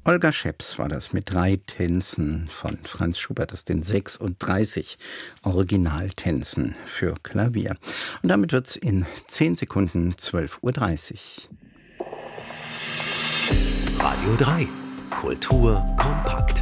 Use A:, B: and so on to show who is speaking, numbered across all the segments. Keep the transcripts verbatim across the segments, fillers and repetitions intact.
A: Olga Scheps war das mit drei Tänzen von Franz Schubert aus den sechsunddreißig Originaltänzen für Klavier. Und damit wird es in zehn Sekunden zwölf Uhr dreißig.
B: Radio drei. Kultur kompakt.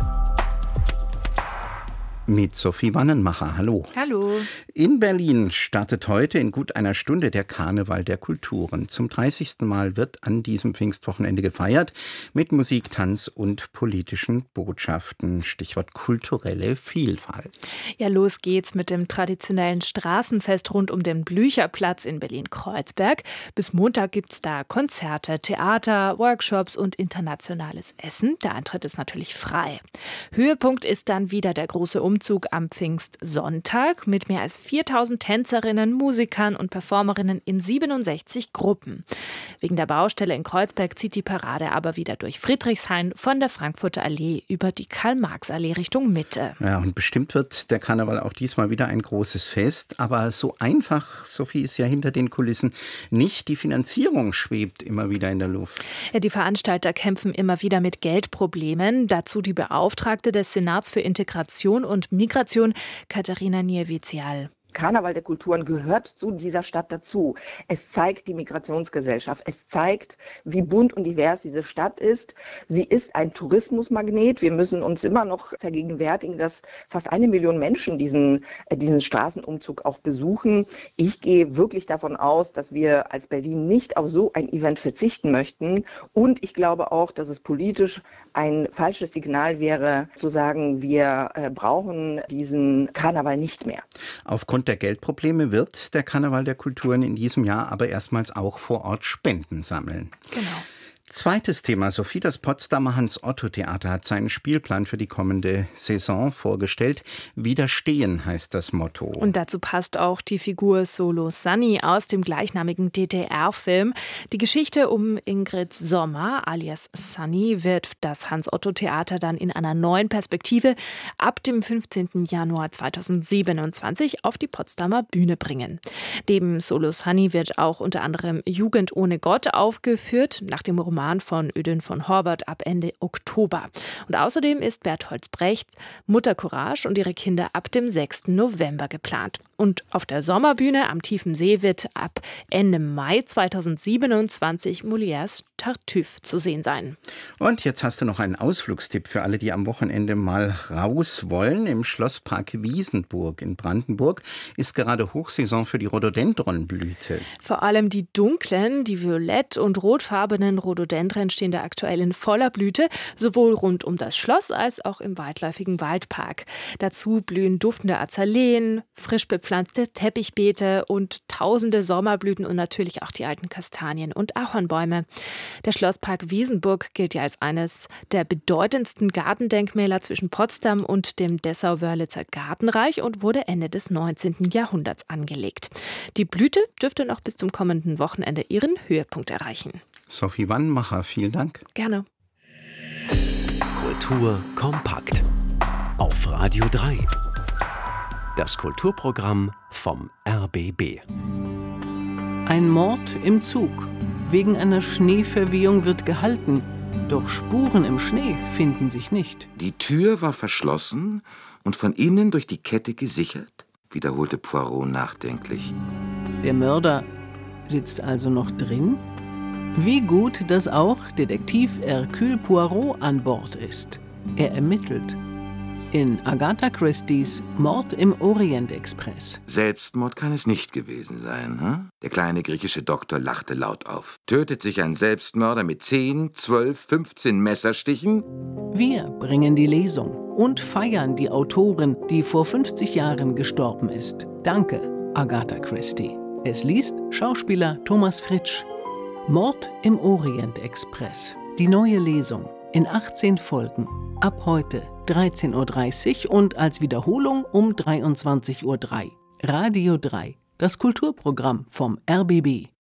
A: Mit Sophie Wannenmacher. Hallo.
C: Hallo.
A: In Berlin startet heute in gut einer Stunde der Karneval der Kulturen. Zum dreißigsten Mal wird an diesem Pfingstwochenende gefeiert mit Musik, Tanz und politischen Botschaften. Stichwort kulturelle Vielfalt.
C: Ja, los geht's mit dem traditionellen Straßenfest rund um den Blücherplatz in Berlin-Kreuzberg. Bis Montag gibt's da Konzerte, Theater, Workshops und internationales Essen. Der Eintritt ist natürlich frei. Höhepunkt ist dann wieder der große Umzug am Pfingstsonntag mit mehr als viertausend Tänzerinnen, Musikern und Performerinnen in siebenundsechzig Gruppen. Wegen der Baustelle in Kreuzberg zieht die Parade aber wieder durch Friedrichshain von der Frankfurter Allee über die Karl-Marx-Allee Richtung Mitte.
A: Ja, und bestimmt wird der Karneval auch diesmal wieder ein großes Fest. Aber so einfach, Sophie, ist ja hinter den Kulissen nicht. Die Finanzierung schwebt immer wieder in der Luft.
C: Ja, die Veranstalter kämpfen immer wieder mit Geldproblemen. Dazu die Beauftragte des Senats für Integration und Migration, Katharina Niewizial.
D: Karneval der Kulturen gehört zu dieser Stadt dazu. Es zeigt die Migrationsgesellschaft. Es zeigt, wie bunt und divers diese Stadt ist. Sie ist ein Tourismusmagnet. Wir müssen uns immer noch vergegenwärtigen, dass fast eine Million Menschen diesen, äh, diesen Straßenumzug auch besuchen. Ich gehe wirklich davon aus, dass wir als Berlin nicht auf so ein Event verzichten möchten. Und ich glaube auch, dass es politisch ein falsches Signal wäre, zu sagen, wir äh, brauchen diesen Karneval nicht mehr.
A: Aufgrund der Geldprobleme wird der Karneval der Kulturen in diesem Jahr aber erstmals auch vor Ort Spenden sammeln.
C: Genau.
A: Zweites Thema. Sophie, das Potsdamer Hans-Otto-Theater hat seinen Spielplan für die kommende Saison vorgestellt. Widerstehen heißt das Motto.
C: Und dazu passt auch die Figur Solo Sunny aus dem gleichnamigen D D R-Film. Die Geschichte um Ingrid Sommer alias Sunny wird das Hans-Otto-Theater dann in einer neuen Perspektive ab dem fünfzehnten Januar zweitausendsiebenundzwanzig auf die Potsdamer Bühne bringen. Neben Solo Sunny wird auch unter anderem Jugend ohne Gott aufgeführt, nach dem Roman von Ödön von Horvath ab Ende Oktober. Und außerdem ist Bertolt Brecht Mutter Courage und ihre Kinder ab dem sechsten November geplant. Und auf der Sommerbühne am Tiefen See wird ab Ende Mai zweitausendsiebenundzwanzig Molières Tartuffe zu sehen sein.
A: Und jetzt hast du noch einen Ausflugstipp für alle, die am Wochenende mal raus wollen. Im Schlosspark Wiesenburg in Brandenburg ist gerade Hochsaison für die Rhododendronblüte.
C: Vor allem die dunklen, die violett- und rotfarbenen Rhododendren stehen da aktuell in voller Blüte, sowohl rund um das Schloss als auch im weitläufigen Waldpark. Dazu blühen duftende Azaleen, frisch bepflanzte Teppichbeete und tausende Sommerblüten und natürlich auch die alten Kastanien- und Ahornbäume. Der Schlosspark Wiesenburg gilt ja als eines der bedeutendsten Gartendenkmäler zwischen Potsdam und dem Dessau-Wörlitzer Gartenreich und wurde Ende des neunzehnten Jahrhunderts angelegt. Die Blüte dürfte noch bis zum kommenden Wochenende ihren Höhepunkt erreichen.
A: Sophie Wannenmacher, vielen Dank.
C: Gerne.
B: Kultur kompakt. Auf Radio drei. Das Kulturprogramm vom R B B.
E: Ein Mord im Zug. Wegen einer Schneeverwehung wird gehalten. Doch Spuren im Schnee finden sich nicht.
F: Die Tür war verschlossen und von innen durch die Kette gesichert, wiederholte Poirot nachdenklich.
E: Der Mörder sitzt also noch drin? Wie gut, dass auch Detektiv Hercule Poirot an Bord ist. Er ermittelt. In Agatha Christies Mord im Orient-Express.
F: Selbstmord kann es nicht gewesen sein, hm? Der kleine griechische Doktor lachte laut auf. Tötet sich ein Selbstmörder mit zehn, zwölf, fünfzehn Messerstichen?
E: Wir bringen die Lesung und feiern die Autorin, die vor fünfzig Jahren gestorben ist. Danke, Agatha Christie. Es liest Schauspieler Thomas Fritsch. Mord im Orient-Express. Die neue Lesung in achtzehn Folgen. Ab heute dreizehn Uhr dreißig und als Wiederholung um dreiundzwanzig Uhr drei. Radio drei, das Kulturprogramm vom R B B.